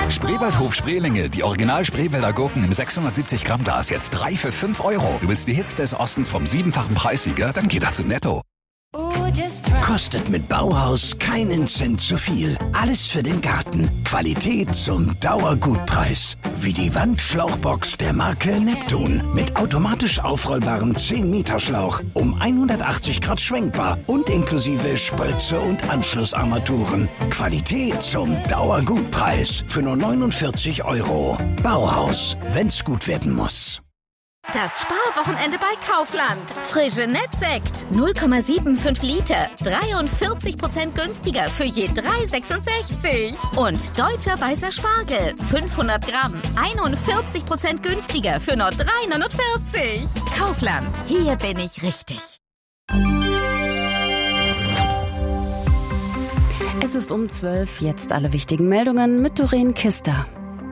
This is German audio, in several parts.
Spreewaldhof Spreelinge, die Original Spreewälder Gurken im 670 Gramm Glas, jetzt 3 für 5 Euro. Du willst die Hits des Ostens vom 7-fachen Preissieger? Dann geht das zu Netto. Kostet mit Bauhaus keinen Cent zu viel. Alles für den Garten. Qualität zum Dauergutpreis. Wie die Wandschlauchbox der Marke Neptun. Mit automatisch aufrollbarem 10-Meter-Schlauch. Um 180 Grad schwenkbar und inklusive Spritze und Anschlussarmaturen. Qualität zum Dauergutpreis. Für nur 49 Euro. Bauhaus. Wenn's gut werden muss. Das Sparwochenende bei Kaufland. Frische Nettsekt. 0,75 Liter. 43% günstiger für je 3,66. Und deutscher weißer Spargel. 500 Gramm. 41% günstiger für nur 3,49. Kaufland. Hier bin ich richtig. Es ist um 12. Jetzt alle wichtigen Meldungen mit Doreen Kister.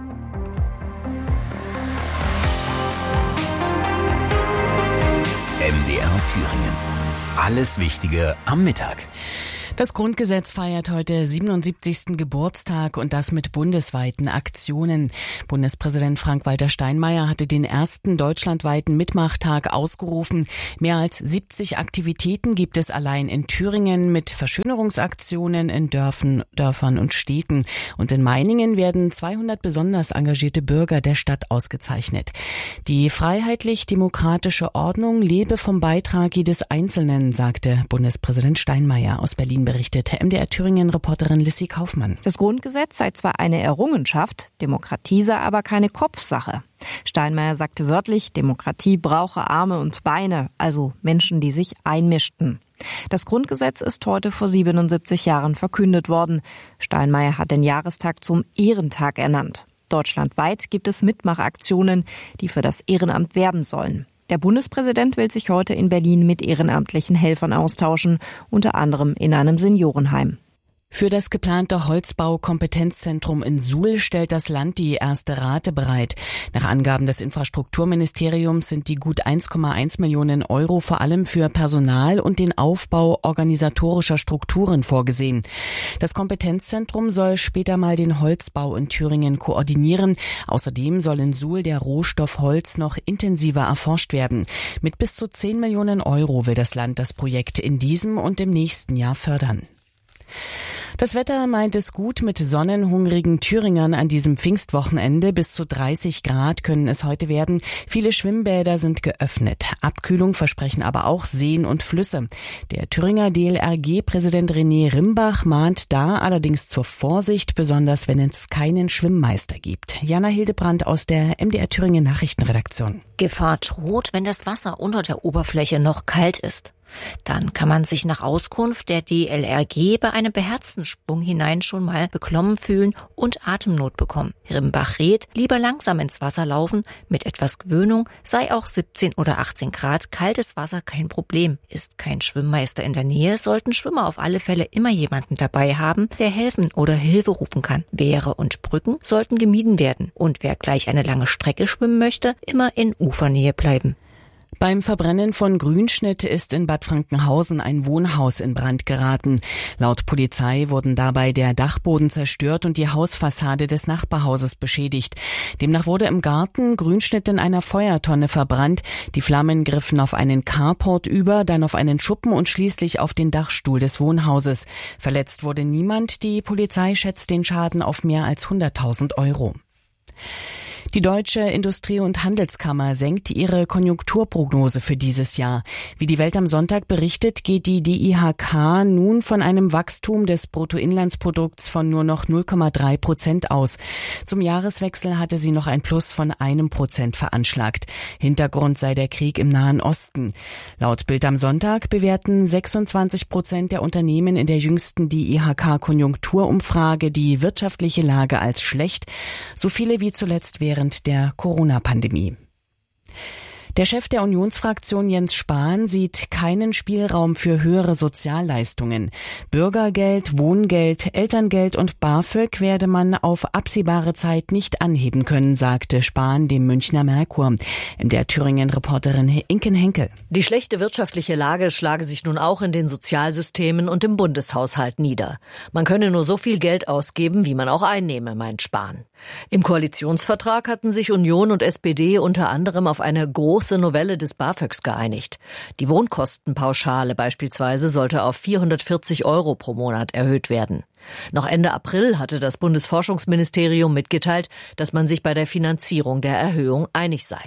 MDR Thüringen. Alles Wichtige am Mittag. Das Grundgesetz feiert heute 77. Geburtstag und das mit bundesweiten Aktionen. Bundespräsident Frank-Walter Steinmeier hatte den ersten deutschlandweiten Mitmachtag ausgerufen. Mehr als 70 Aktivitäten gibt es allein in Thüringen mit Verschönerungsaktionen in Dörfern und Städten. Und in Meiningen werden 200 besonders engagierte Bürger der Stadt ausgezeichnet. Die freiheitlich-demokratische Ordnung lebe vom Beitrag jedes Einzelnen, sagte Bundespräsident Steinmeier. Aus Berlin berichtete MDR Thüringen-Reporterin Lissy Kaufmann. Das Grundgesetz sei zwar eine Errungenschaft, Demokratie sei aber keine Kopfsache. Steinmeier sagte wörtlich, Demokratie brauche Arme und Beine, also Menschen, die sich einmischten. Das Grundgesetz ist heute vor 77 Jahren verkündet worden. Steinmeier hat den Jahrestag zum Ehrentag ernannt. Deutschlandweit gibt es Mitmachaktionen, die für das Ehrenamt werben sollen. Der Bundespräsident will sich heute in Berlin mit ehrenamtlichen Helfern austauschen, unter anderem in einem Seniorenheim. Für das geplante Holzbau-Kompetenzzentrum in Suhl stellt das Land die erste Rate bereit. Nach Angaben des Infrastrukturministeriums sind die gut 1,1 Millionen Euro vor allem für Personal und den Aufbau organisatorischer Strukturen vorgesehen. Das Kompetenzzentrum soll später mal den Holzbau in Thüringen koordinieren. Außerdem soll in Suhl der Rohstoff Holz noch intensiver erforscht werden. Mit bis zu 10 Millionen Euro will das Land das Projekt in diesem und im nächsten Jahr fördern. Das Wetter meint es gut mit sonnenhungrigen Thüringern an diesem Pfingstwochenende. Bis zu 30 Grad können es heute werden. Viele Schwimmbäder sind geöffnet. Abkühlung versprechen aber auch Seen und Flüsse. Der Thüringer DLRG-Präsident René Rimbach mahnt da allerdings zur Vorsicht, besonders wenn es keinen Schwimmmeister gibt. Jana Hildebrandt aus der MDR Thüringen Nachrichtenredaktion. Gefahr droht, wenn das Wasser unter der Oberfläche noch kalt ist. Dann kann man sich nach Auskunft der DLRG bei einem beherzten Sprung hinein schon mal beklommen fühlen und Atemnot bekommen. Rimbach rät, lieber langsam ins Wasser laufen. Mit etwas Gewöhnung sei auch 17 oder 18 Grad kaltes Wasser kein Problem. Ist kein Schwimmmeister in der Nähe, sollten Schwimmer auf alle Fälle immer jemanden dabei haben, der helfen oder Hilfe rufen kann. Wehre und Brücken sollten gemieden werden. Und wer gleich eine lange Strecke schwimmen möchte, immer in Ufernähe bleiben. Beim Verbrennen von Grünschnitt ist in Bad Frankenhausen ein Wohnhaus in Brand geraten. Laut Polizei wurden dabei der Dachboden zerstört und die Hausfassade des Nachbarhauses beschädigt. Demnach wurde im Garten Grünschnitt in einer Feuertonne verbrannt. Die Flammen griffen auf einen Carport über, dann auf einen Schuppen und schließlich auf den Dachstuhl des Wohnhauses. Verletzt wurde niemand. Die Polizei schätzt den Schaden auf mehr als 100.000 Euro. Die Deutsche Industrie- und Handelskammer senkt ihre Konjunkturprognose für dieses Jahr. Wie die Welt am Sonntag berichtet, geht die DIHK nun von einem Wachstum des Bruttoinlandsprodukts von nur noch 0,3% aus. Zum Jahreswechsel hatte sie noch ein Plus von 1% veranschlagt. Hintergrund sei der Krieg im Nahen Osten. Laut Bild am Sonntag bewerten 26% der Unternehmen in der jüngsten DIHK-Konjunkturumfrage die wirtschaftliche Lage als schlecht. So viele wie zuletzt während der Corona-Pandemie. Der Chef der Unionsfraktion Jens Spahn sieht keinen Spielraum für höhere Sozialleistungen. Bürgergeld, Wohngeld, Elterngeld und BAföG werde man auf absehbare Zeit nicht anheben können, sagte Spahn dem Münchner Merkur. Der Thüringen-Reporterin Inken Henkel. Die schlechte wirtschaftliche Lage schlage sich nun auch in den Sozialsystemen und im Bundeshaushalt nieder. Man könne nur so viel Geld ausgeben, wie man auch einnehme, meint Spahn. Im Koalitionsvertrag hatten sich Union und SPD unter anderem auf eine große Novelle des BAföGs geeinigt. Die Wohnkostenpauschale beispielsweise sollte auf 440 € pro Monat erhöht werden. Noch Ende April hatte das Bundesforschungsministerium mitgeteilt, dass man sich bei der Finanzierung der Erhöhung einig sei.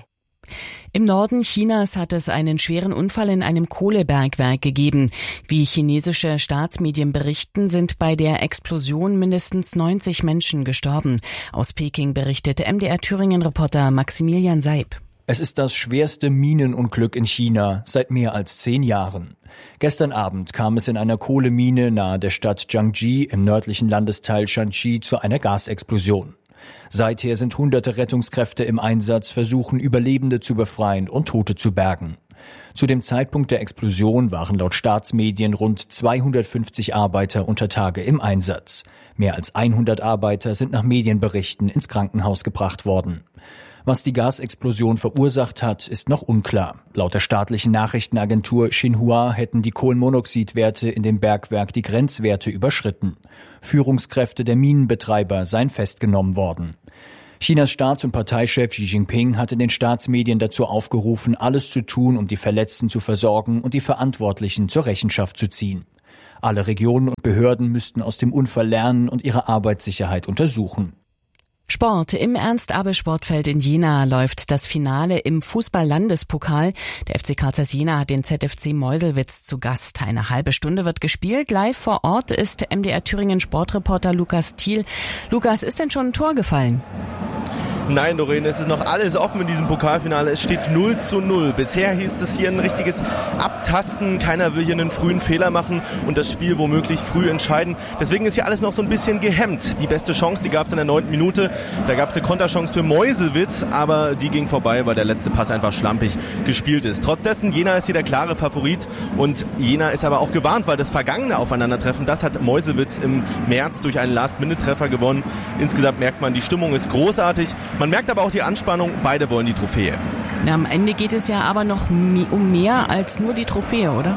Im Norden Chinas hat es einen schweren Unfall in einem Kohlebergwerk gegeben. Wie chinesische Staatsmedien berichten, sind bei der Explosion mindestens 90 Menschen gestorben. Aus Peking berichtete MDR-Thüringen-Reporter Maximilian Seib. Es ist das schwerste Minenunglück in China seit mehr als 10 Jahren. Gestern Abend kam es in einer Kohlemine nahe der Stadt Jiangji im nördlichen Landesteil Shanxi zu einer Gasexplosion. Seither sind hunderte Rettungskräfte im Einsatz, versuchen Überlebende zu befreien und Tote zu bergen. Zu dem Zeitpunkt der Explosion waren laut Staatsmedien rund 250 Arbeiter unter Tage im Einsatz. Mehr als 100 Arbeiter sind nach Medienberichten ins Krankenhaus gebracht worden. Was die Gasexplosion verursacht hat, ist noch unklar. Laut der staatlichen Nachrichtenagentur Xinhua hätten die Kohlenmonoxidwerte in dem Bergwerk die Grenzwerte überschritten. Führungskräfte der Minenbetreiber seien festgenommen worden. Chinas Staats- und Parteichef Xi Jinping hat in den Staatsmedien dazu aufgerufen, alles zu tun, um die Verletzten zu versorgen und die Verantwortlichen zur Rechenschaft zu ziehen. Alle Regionen und Behörden müssten aus dem Unfall lernen und ihre Arbeitssicherheit untersuchen. Sport. Im Ernst-Abel-Sportfeld in Jena läuft das Finale im Fußball-Landespokal. Der FC Karl Zeiss Jena hat den ZFC Meuselwitz zu Gast. Eine halbe Stunde wird gespielt. Live vor Ort ist MDR Thüringen Sportreporter Lukas Thiel. Lukas, ist denn schon ein Tor gefallen? Nein, Doreen, es ist noch alles offen in diesem Pokalfinale. Es steht 0:0. Bisher hieß es hier ein richtiges Abtasten. Keiner will hier einen frühen Fehler machen und das Spiel womöglich früh entscheiden. Deswegen ist hier alles noch so ein bisschen gehemmt. Die beste Chance, die gab es in der 9. Minute. Da gab es eine Konterchance für Meuselwitz, aber die ging vorbei, weil der letzte Pass einfach schlampig gespielt ist. Trotz dessen, Jena ist hier der klare Favorit und Jena ist aber auch gewarnt, weil das vergangene Aufeinandertreffen, das hat Meuselwitz im März durch einen Last-Minute-Treffer gewonnen. Insgesamt merkt man, die Stimmung ist großartig. Man merkt aber auch die Anspannung, beide wollen die Trophäe. Ja, am Ende geht es ja aber noch um mehr als nur die Trophäe, oder?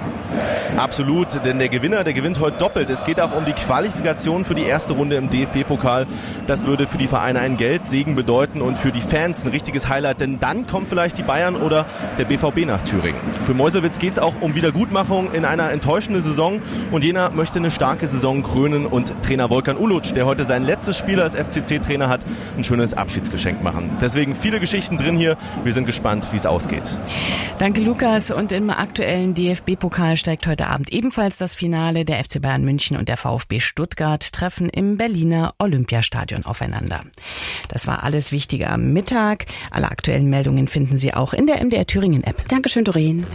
Absolut, denn der Gewinner, der gewinnt heute doppelt. Es geht auch um die Qualifikation für die erste Runde im DFB-Pokal. Das würde für die Vereine einen Geldsegen bedeuten und für die Fans ein richtiges Highlight, denn dann kommen vielleicht die Bayern oder der BVB nach Thüringen. Für Meuselwitz geht es auch um Wiedergutmachung in einer enttäuschenden Saison und Jena möchte eine starke Saison krönen und Trainer Volkan Uluc, der heute sein letztes Spiel als FCC-Trainer hat, ein schönes Abschiedsgeschenk machen. Deswegen viele Geschichten drin hier. Wir sind gespannt, wie es ausgeht. Danke, Lukas. Und im aktuellen DFB-Pokal steigt heute Abend ebenfalls das Finale. Der FC Bayern München und der VfB Stuttgart treffen im Berliner Olympiastadion aufeinander. Das war alles Wichtige am Mittag. Alle aktuellen Meldungen finden Sie auch in der MDR Thüringen App. Dankeschön, Doreen.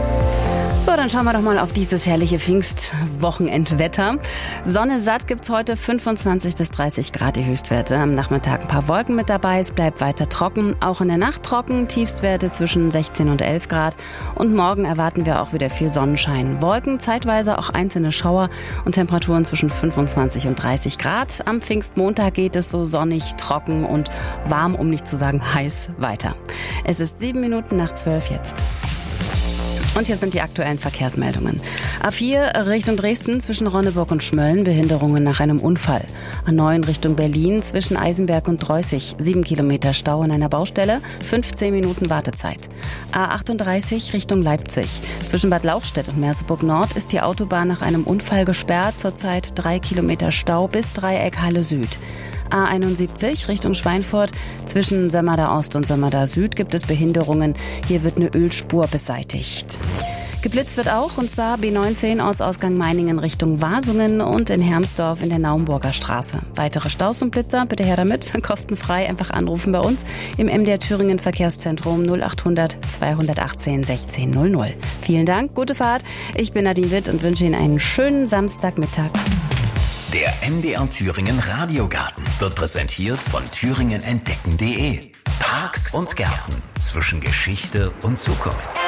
So, dann schauen wir doch mal auf dieses herrliche Pfingstwochenendwetter. Sonne satt gibt's heute 25 bis 30 Grad die Höchstwerte. Am Nachmittag ein paar Wolken mit dabei. Es bleibt weiter trocken. Auch in der Nacht trocken. Tiefstwerte zwischen 16 und 11 Grad. Und morgen erwarten wir auch wieder viel Sonnenschein. Wolken, zeitweise auch einzelne Schauer und Temperaturen zwischen 25 und 30 Grad. Am Pfingstmontag geht es so sonnig, trocken und warm, um nicht zu sagen heiß, weiter. Es ist 7:07 jetzt. Und hier sind die aktuellen Verkehrsmeldungen. A4 Richtung Dresden zwischen Ronneburg und Schmölln, Behinderungen nach einem Unfall. A9 Richtung Berlin zwischen Eisenberg und Dreußig, 7 Kilometer Stau an einer Baustelle, 15 Minuten Wartezeit. A38 Richtung Leipzig. Zwischen Bad Lauchstädt und Merseburg Nord ist die Autobahn nach einem Unfall gesperrt, zurzeit 3 Kilometer Stau bis Dreieck Halle Süd. A71 Richtung Schweinfurt. Zwischen Sömmerda Ost und Sömmerda Süd gibt es Behinderungen. Hier wird eine Ölspur beseitigt. Geblitzt wird auch, und zwar B19 Ortsausgang Meiningen Richtung Wasungen und in Hermsdorf in der Naumburger Straße. Weitere Staus und Blitzer, bitte her damit, kostenfrei, einfach anrufen bei uns im MDR Thüringen Verkehrszentrum 0800 218 1600. Vielen Dank, gute Fahrt. Ich bin Nadine Witt und wünsche Ihnen einen schönen Samstagmittag. Der MDR Thüringen Radiogarten wird präsentiert von thüringenentdecken.de. Parks und Gärten zwischen Geschichte und Zukunft.